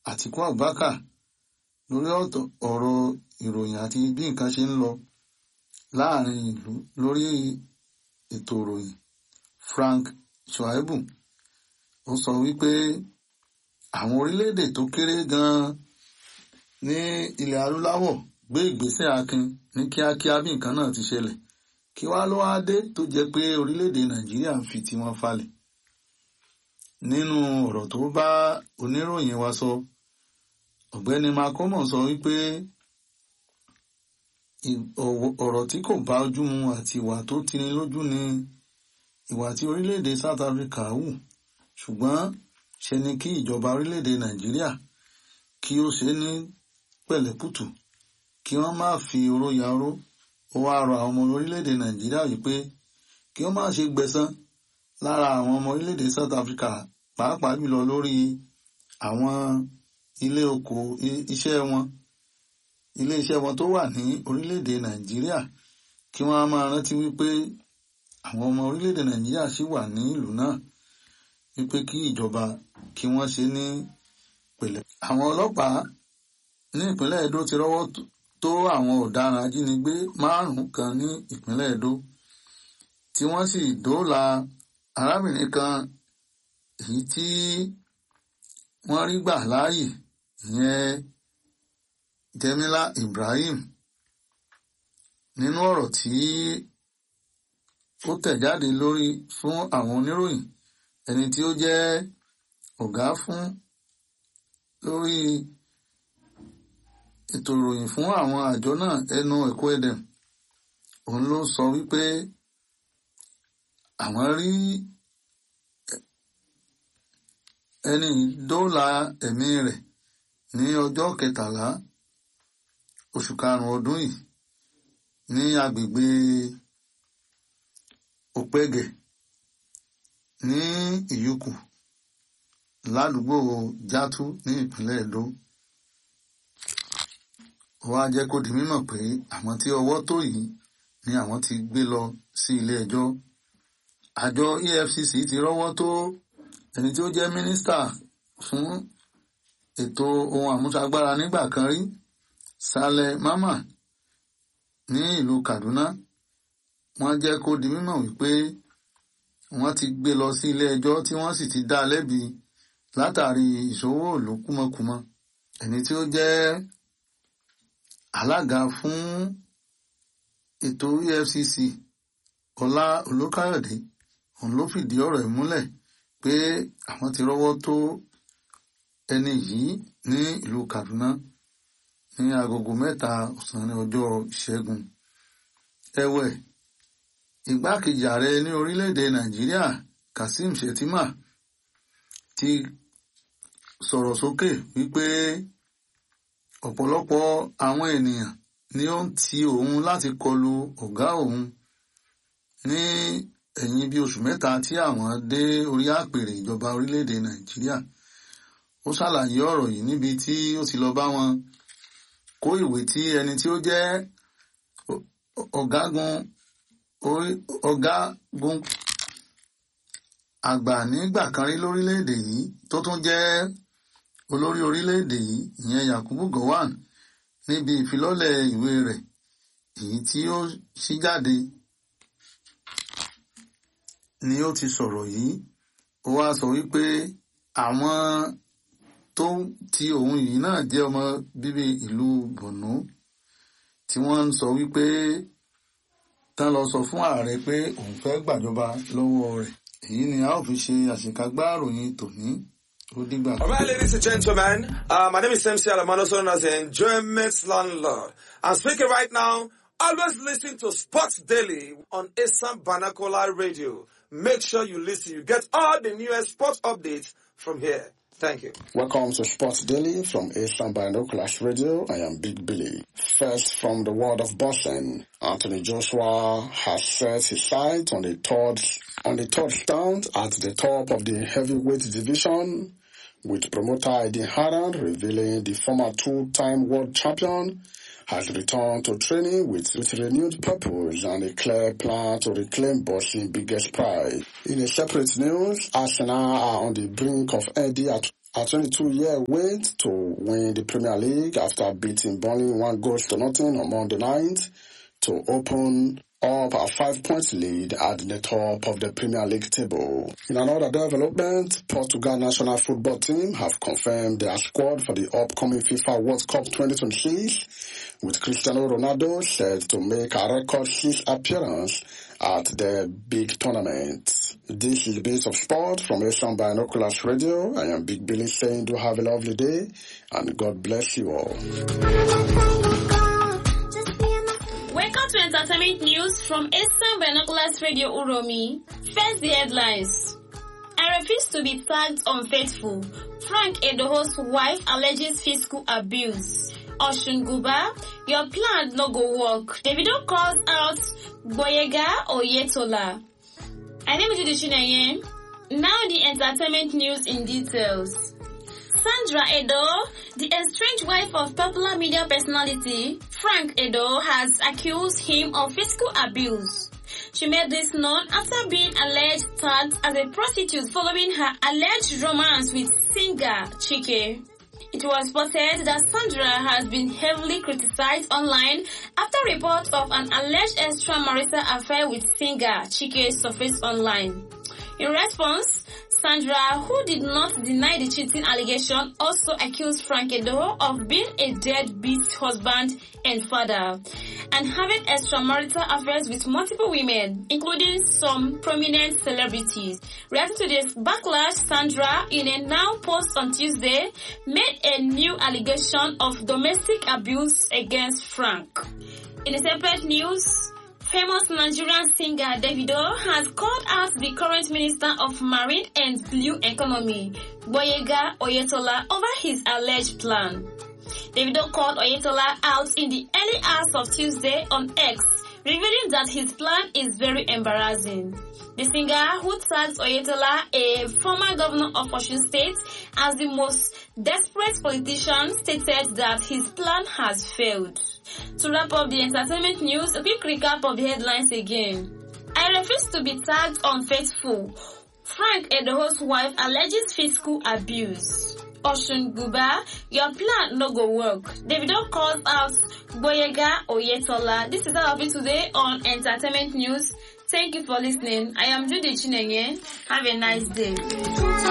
Àtíkù Abubakar lórí ọ̀rọ̀ ìròyìn àti bí nǹkan ṣe ń lọ láàrin ìlú lórí ètò ìròyìn. Frank Shaibu ó sọ wípé àwọn orílẹ̀-èdè tó kéré gan-an ní ilẹ̀ adúláwọ̀ gbé ìgbésẹ̀ akin ní kíákíá bí nǹkan náà ti ṣẹlẹ̀. Kí wá ló wá dé tó jẹ́ pé orílẹ̀-èdè Nàìjíríà ń fi tiwọn falẹ̀? Nínú ọ̀rọ̀ tó bá oníròyìn wa sọ, ọ̀gbẹ́ni Makomo sọ wípé ọ̀rọ̀ tí kò bá ojú mu àti ìwà tó tini lójú ni ìwà tí orílẹ̀-èdè South Africa hù, ṣùgbọ́n ṣe ni kí ìjọba orílẹ̀-èdè Nàìjíríà kí ó ṣe ní pẹ̀lẹ́pùtù, kí wọ́n má fi oró ya oró. Ó wá rọ àwọn ọmọ orílẹ̀-èdè Nàìjíríà wípé kí wọ́n má ṣe gbẹ̀san lára àwọn ọmọ orílẹ̀-èdè South Africa, pàápàá jùlọ lórí àwọn ilé iṣẹ́ wọn tó wà ní orílẹ̀-èdè Nàìjíríà, kí wọ́n á máa rántí wípé àwọn ọmọ orílẹ̀-èdè Nàìjíríà ṣì wà ní ìlú náà, wípé kí ìjọba kí wọ́n ṣe ní pẹ̀lẹ́. Àwọn ọlọ́pàá ní ìpínlẹ̀ Edo ti rọ́wọ́ tó àwọn ọ̀daràn ajínigbé 5 kan ní ìpínlẹ̀ Edo, tí wọ́n sì dóòlà arábìnrin kan èyí tí wọ́n rí gbà láàyè, ìyẹn Jemila Ibrahim. Nínú ọ̀rọ̀ tí ó tẹ̀jáde fún àwọn oníròyìn, ẹni tí ó jẹ́ ọ̀gá fún lórí ètò ìròyìn fún àwọn àjọ náà, Eno Ekwedem, òun ló sọ wípé àwọn rí ẹni dóòlà ẹ̀mí rẹ̀ ní ọjọ́ 13 oṣù karùn-ún ọdún yìí ní agbègbè Òpẹ́gẹ̀ ní Ìyúkù ládùúgbò Játú ní ìpínlẹ̀ Edo. Ó wá jẹ́ kó di mímọ̀ pé àwọn tí ọwọ́ tó yìí ni àwọn ti gbé lọ sí ilé ẹjọ́. Àjọ EFCC ti rọ́wọ́ tó ẹni tí ó jẹ́ mínísítà fún ètò ohun àmúṣagbára nígbà kan rí, Saleh Mamman, ní ìlú Kaduna. Wọ́n jẹ́ kó di mímọ̀ wípé wọ́n ti gbé lọ sí ilé ẹjọ́ tí wọ́n sì ti dá lẹ́bi látàrí ìṣòwò ìlú kúmọkùmọ. Ẹni tí ó jẹ́ alága fún ètò EFCC, Ọlá Olókáyọ̀dé, òun ló fìdí ọ̀rọ̀ ẹ̀ múlẹ̀ pé àwọn ti rọ́wọ́ tó ẹni yìí ní ìlú Kaduna ní agogo 3 ọ̀sán ní ọjọ́ Ìṣẹ́gun. Ẹ̀wẹ̀, igbákejì ààrẹ ní orílẹ̀-èdè Nàìjíríà, Kasim Shettima, ti sọ̀rọ̀ sókè wípé ọ̀pọ̀lọpọ̀ àwọn ènìyàn ni ó ń ti òun láti kọlu ọ̀gá òun ní ẹ̀yìn bí oṣù 3 tí àwọn dé orí àpèrè ìjọba orílẹ̀-èdè Nàìjíríà. Ó ṣàlàyé ọ̀rọ̀ yìí níbi tí ó ti lọ bá wọn kó ìwé tí ẹni tí ó jẹ́ ọ̀gágun àgbà nígbà kan rí lórílẹ̀-èdè yìí tó tún jẹ́ olórí orílẹ̀-èdè yìí, ìyẹn Yakubu Gowon, níbi ìfilọ́lẹ̀ ìwé rẹ̀ èyí tí ó ṣí jáde ni ó ti sọ̀rọ̀ yìí. Ó wá sọ wípé àwọn tó ti òun yìí náà jẹ́ ọmọ bíbí ìlú Borno, tí wọ́n ń sọ wípé tán lọ sọ fún ààrẹ pé òun fẹ́ gbàjọba lọ́wọ́ rẹ̀. Èyí ni a ó fi ṣe àṣekágbá ìròyìn tòní. All right, ladies and gentlemen, my name is MC Alamano, known as the Enjoyment Landlord. I'm speaking right now. Always listen to Sports Daily on Assam Banakola Radio. Make sure you listen. You get all the newest sports updates from here. Thank you. Welcome to Sports Daily from Assam Binoculars Radio. I am Big Billy. First, from the world of boxing, Anthony Joshua has set his sights on the third stand at the top of the heavyweight division, with promoter Eddie Haran revealing the former 2-time world champion has returned to training with renewed purpose and a clear plan to reclaim boxing's biggest prize. In a separate news, Arsenal are on the brink of ending a 22-year wait to win the Premier League after beating Burnley 1-0 on Monday night to open up a 5-point lead at the top of the Premier League table. In another development, Portugal national football team have confirmed their squad for the upcoming FIFA World Cup 2026, with Cristiano Ronaldo set to make a record 6 appearances at the big tournament. This is the Base of Sport from Asian Binoculars Radio. I am Big Billy saying do have a lovely day and God bless you all. Welcome to entertainment news from Asian Binoculars Radio Uromi. First, the headlines. I refuse to be tagged unfaithful. Frank Edoho's wife alleges physical abuse. Oshun Guba, your plan no go work. Davido calls out Boyega Oyetola. My name is Judy Chineye. Now the entertainment news in details. Sandra Edo, the estranged wife of popular media personality Frank Edo, has accused him of physical abuse. She made this known after being alleged tagged as a prostitute following her alleged romance with singer Chike. It was reported that Sandra has been heavily criticized online after reports of an alleged extramarital affair with singer Chike surfaced online. In response, Sandra, who did not deny the cheating allegation, also accused Frank Edo of being a deadbeat husband and father and having extramarital affairs with multiple women, including some prominent celebrities. Reacting to this backlash, Sandra, in a now post on Tuesday, made a new allegation of domestic abuse against Frank. In a separate news, famous Nigerian singer Davido has called out the current Minister of Marine and Blue Economy, Boyega Oyetola, over his alleged plan. Davido called Oyetola out in the early hours of Tuesday on X, revealing that his plan is very embarrassing. The singer, who tags Oyetola, a former governor of Osun State, as the most desperate politician, stated that his plan has failed. To wrap up the entertainment news, a quick recap of the headlines again. I refuse to be tagged unfaithful. Frank Edoho's wife alleges physical abuse. Oshun Guba, your plan no go work. Davido calls out Boyega Oyetola. This is all of it today on Entertainment News. Thank you for listening. I am Judy Chineye. Have a nice day.